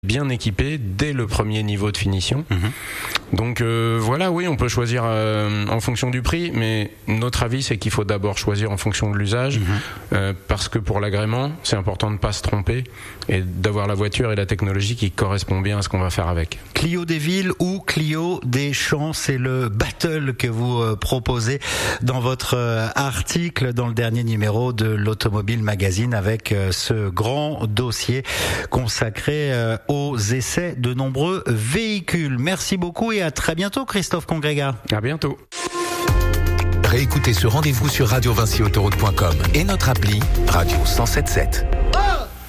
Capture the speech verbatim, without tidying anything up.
bien équipé dès le premier niveau de finition. Mmh. Donc euh, voilà, oui, on peut choisir euh, en fonction du prix, mais notre avis c'est qu'il faut d'abord choisir en fonction de l'usage, mmh. euh, parce que pour l'agrément, c'est important de ne pas se tromper et d'avoir la voiture et la technologie qui correspond bien à ce qu'on va faire avec. Clio des villes ou Clio des champs, c'est le battle que vous euh, proposez dans votre euh, article dans le dernier numéro de l'Automobile Magazine avec euh, ce grand dossier consacré euh, aux essais de nombreux véhicules. Merci beaucoup et à très bientôt, Christophe Congrega. À bientôt. Réécoutez ce rendez-vous sur radio vinci autoroute point com et notre appli Radio cent sept sept.